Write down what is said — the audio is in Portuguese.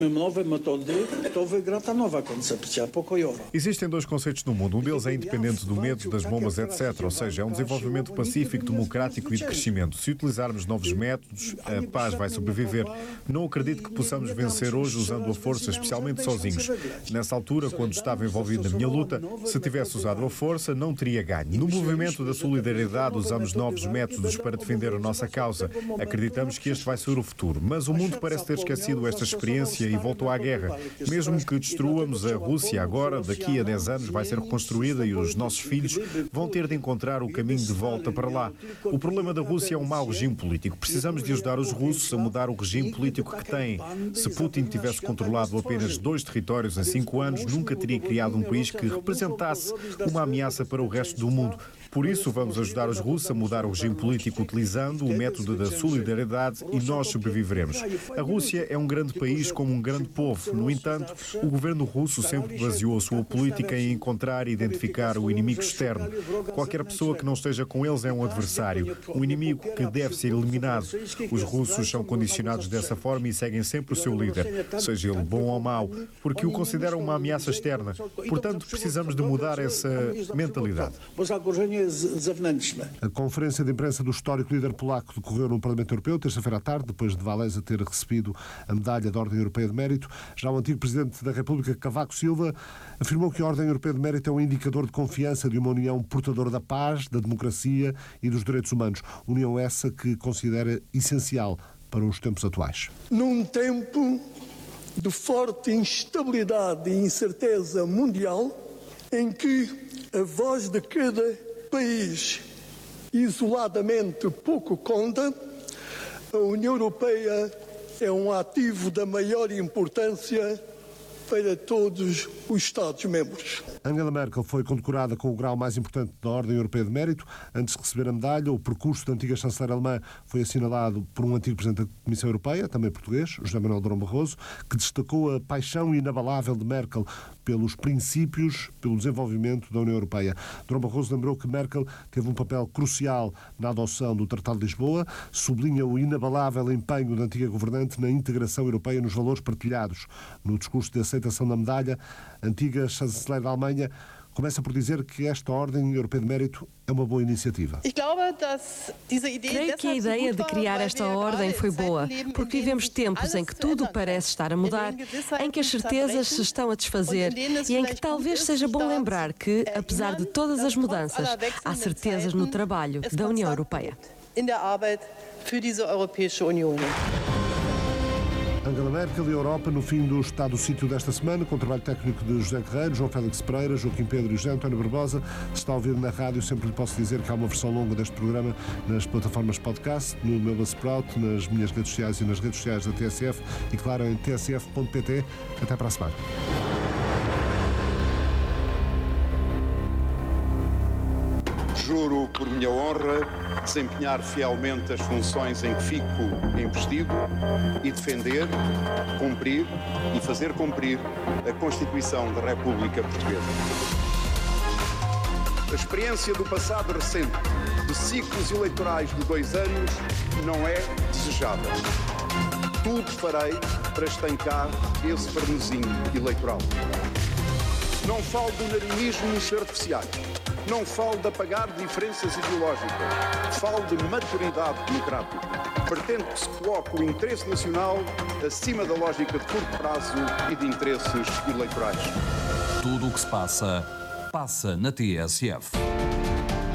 Existem dois conceitos no mundo. Um deles é independente do medo, das bombas, etc. Ou seja, é um desenvolvimento pacífico, democrático e de crescimento. Se utilizarmos novos métodos, a paz vai sobreviver. Não acredito que possamos vencer hoje usando a força, especialmente sozinhos. Nessa altura, quando estava envolvido na minha luta, se tivesse usado a força, não teria ganho. No movimento da solidariedade, usamos novos métodos para defender a nossa causa. Acreditamos que este vai ser o futuro. Mas o mundo parece ter esquecido esta experiência e voltou à guerra. Mesmo que destruamos a Rússia agora, daqui a 10 anos vai ser reconstruída e os nossos filhos vão ter de encontrar o caminho de volta para lá. O problema da Rússia é um mau regime político. Precisamos de ajudar os russos a mudar o regime político que têm. Se Putin tivesse controlado apenas 2 territórios em 5 anos, nunca teria criado um país que representasse uma ameaça para o resto do mundo. Por isso, vamos ajudar os russos a mudar o regime político utilizando o método da solidariedade e nós sobreviveremos. A Rússia é um grande país como um grande povo. No entanto, o governo russo sempre baseou a sua política em encontrar e identificar o inimigo externo. Qualquer pessoa que não esteja com eles é um adversário, um inimigo que deve ser eliminado. Os russos são condicionados dessa forma e seguem sempre o seu líder, seja ele bom ou mau, porque o consideram uma ameaça externa. Portanto, precisamos de mudar essa mentalidade. A conferência de imprensa do histórico líder polaco decorreu no Parlamento Europeu, terça-feira à tarde, depois de Wałęsa ter recebido a medalha da Ordem Europeia de Mérito. Já o antigo Presidente da República, Cavaco Silva, afirmou que a Ordem Europeia de Mérito é um indicador de confiança de uma União portadora da paz, da democracia e dos direitos humanos. União essa que considera essencial para os tempos atuais. Num tempo de forte instabilidade e incerteza mundial, em que a voz de cada país isoladamente pouco conta, a União Europeia é um ativo da maior importância para todos os Estados-membros. Angela Merkel foi condecorada com o grau mais importante da Ordem Europeia de Mérito. Antes de receber a medalha, o percurso da antiga chanceler alemã foi assinalado por um antigo Presidente da Comissão Europeia, também português, José Manuel Durão Barroso, que destacou a paixão inabalável de Merkel pelos princípios, pelo desenvolvimento da União Europeia. Durão Barroso lembrou que Merkel teve um papel crucial na adoção do Tratado de Lisboa, sublinha o inabalável empenho da antiga governante na integração europeia nos valores partilhados. No discurso de aceitação da medalha, a antiga chanceler da Alemanha começa por dizer que esta Ordem Europeia de Mérito é uma boa iniciativa. Creio que a ideia de criar esta ordem foi boa, porque vivemos tempos em que tudo parece estar a mudar, em que as certezas se estão a desfazer e em que talvez seja bom lembrar que, apesar de todas as mudanças, há certezas no trabalho da União Europeia. Angela Merkel e a Europa no fim do Estado do Sítio desta semana, com o trabalho técnico de José Guerreiro, João Félix Pereira, Joaquim Pedro e José António Barbosa. Se está a ouvir na rádio, sempre lhe posso dizer que há uma versão longa deste programa nas plataformas podcast, no meu Buzzsprout, nas minhas redes sociais e nas redes sociais da TSF e, claro, em tsf.pt. Até para a semana. Juro por minha honra desempenhar fielmente as funções em que fico investido e defender, cumprir e fazer cumprir a Constituição da República Portuguesa. A experiência do passado recente de ciclos eleitorais de 2 anos não é desejável. Tudo farei para estancar esse frenesim eleitoral. Não falo de unanimismos artificiais. Não falo de apagar diferenças ideológicas, falo de maturidade democrática. Pretendo que se coloque o interesse nacional acima da lógica de curto prazo e de interesses eleitorais. Tudo o que se passa, passa na TSF.